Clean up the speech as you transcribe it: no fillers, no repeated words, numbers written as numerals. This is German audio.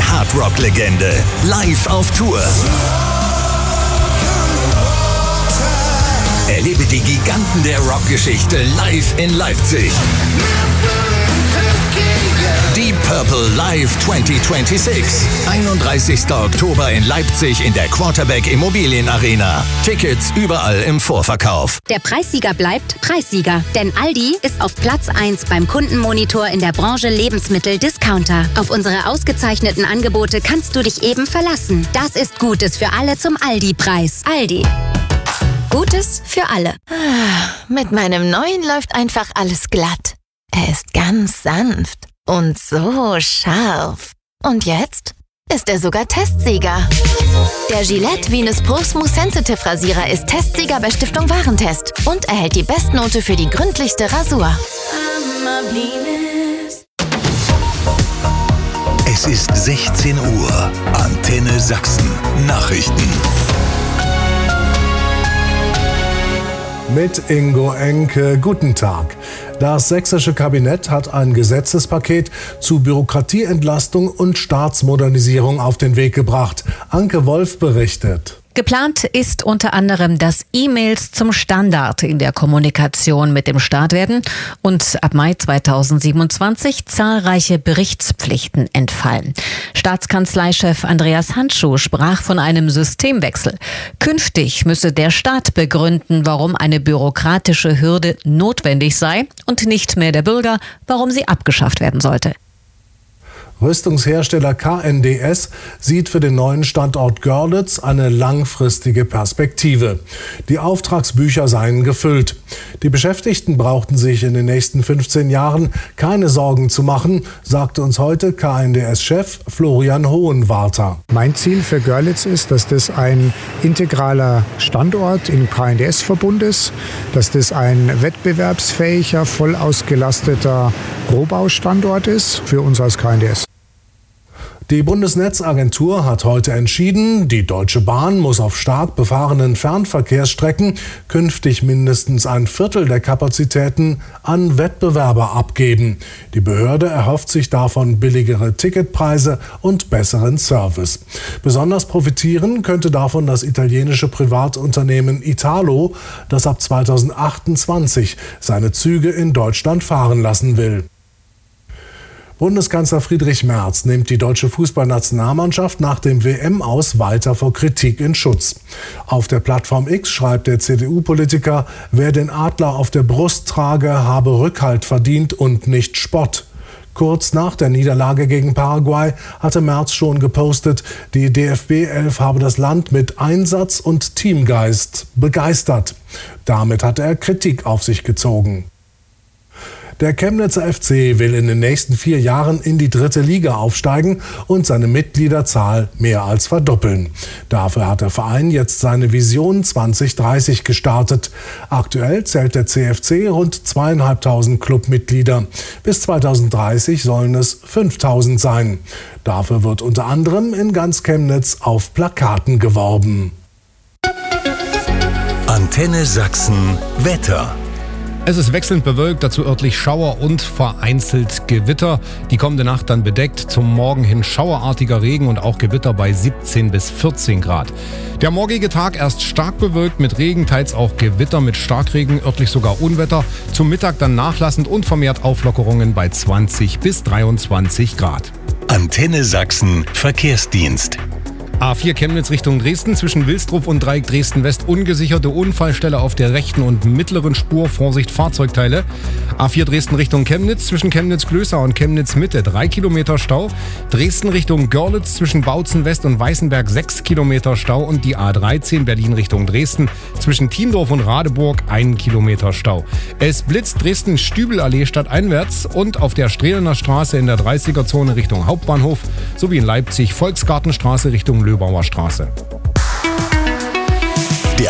Die Hardrock-Legende live auf Tour. Erlebe die Giganten der Rockgeschichte live in Leipzig. Deep Purple Live 2026. 31. Oktober in Leipzig in der Quarterback Immobilien Arena. Tickets überall im Vorverkauf. Der Preissieger bleibt Preissieger, denn Aldi ist auf Platz 1 beim Kundenmonitor in der Branche Lebensmittel-Discounter. Auf unsere ausgezeichneten Angebote kannst du dich eben verlassen. Das ist Gutes für alle zum Aldi-Preis. Aldi. Gutes für alle. Mit meinem neuen läuft einfach alles glatt. Er ist ganz sanft und so scharf. Und jetzt ist er sogar Testsieger. Der Gillette Venus Pro Smooth Sensitive Rasierer ist Testsieger bei Stiftung Warentest und erhält die Bestnote für die gründlichste Rasur. Es ist 16 Uhr. Antenne Sachsen. Nachrichten. Mit Ingo Enke, guten Tag. Das sächsische Kabinett hat ein Gesetzespaket zu Bürokratieentlastung und Staatsmodernisierung auf den Weg gebracht. Anke Wolf berichtet. Geplant ist unter anderem, dass E-Mails zum Standard in der Kommunikation mit dem Staat werden und ab Mai 2027 zahlreiche Berichtspflichten entfallen. Staatskanzleichef Andreas Handschuh sprach von einem Systemwechsel. Künftig müsse der Staat begründen, warum eine bürokratische Hürde notwendig sei und nicht mehr der Bürger, warum sie abgeschafft werden sollte. Rüstungshersteller KNDS sieht für den neuen Standort Görlitz eine langfristige Perspektive. Die Auftragsbücher seien gefüllt. Die Beschäftigten brauchten sich in den nächsten 15 Jahren keine Sorgen zu machen, sagte uns heute KNDS-Chef Florian Hohenwarter. Mein Ziel für Görlitz ist, dass das ein integraler Standort im KNDS-Verbund ist, dass das ein wettbewerbsfähiger, voll ausgelasteter Rohbaustandort ist für uns als KNDS. Die Bundesnetzagentur hat heute entschieden, die Deutsche Bahn muss auf stark befahrenen Fernverkehrsstrecken künftig mindestens ein Viertel der Kapazitäten an Wettbewerber abgeben. Die Behörde erhofft sich davon billigere Ticketpreise und besseren Service. Besonders profitieren könnte davon das italienische Privatunternehmen Italo, das ab 2028 seine Züge in Deutschland fahren lassen will. Bundeskanzler Friedrich Merz nimmt die deutsche Fußballnationalmannschaft nach dem WM-Aus weiter vor Kritik in Schutz. Auf der Plattform X schreibt der CDU-Politiker, wer den Adler auf der Brust trage, habe Rückhalt verdient und nicht Spott. Kurz nach der Niederlage gegen Paraguay hatte Merz schon gepostet, die DFB-11 habe das Land mit Einsatz und Teamgeist begeistert. Damit hatte er Kritik auf sich gezogen. Der Chemnitzer FC will in den nächsten 4 Jahren in die 3. Liga aufsteigen und seine Mitgliederzahl mehr als verdoppeln. Dafür hat der Verein jetzt seine Vision 2030 gestartet. Aktuell zählt der CFC rund 2.500 Clubmitglieder. Bis 2030 sollen es 5.000 sein. Dafür wird unter anderem in ganz Chemnitz auf Plakaten geworben. Antenne Sachsen Wetter. Es ist wechselnd bewölkt, dazu örtlich Schauer und vereinzelt Gewitter. Die kommende Nacht dann bedeckt, zum Morgen hin schauerartiger Regen und auch Gewitter bei 17 bis 14 Grad. Der morgige Tag erst stark bewölkt mit Regen, teils auch Gewitter mit Starkregen, örtlich sogar Unwetter. Zum Mittag dann nachlassend und vermehrt Auflockerungen bei 20 bis 23 Grad. Antenne Sachsen Verkehrsdienst. A4 Chemnitz Richtung Dresden, zwischen Wilsdruff und Dreieck Dresden-West ungesicherte Unfallstelle auf der rechten und mittleren Spur, Vorsicht Fahrzeugteile. A4 Dresden Richtung Chemnitz, zwischen Chemnitz-Glößau und Chemnitz-Mitte 3 Kilometer Stau. Dresden Richtung Görlitz, zwischen Bautzen-West und Weißenberg 6 Kilometer Stau. Und die A13 Berlin Richtung Dresden, zwischen Thiendorf und Radeburg 1 Kilometer Stau. Es blitzt Dresden-Stübelallee stadteinwärts und auf der Strehlener Straße in der 30er-Zone Richtung Hauptbahnhof sowie in Leipzig Volksgartenstraße Richtung Löbauer Straße.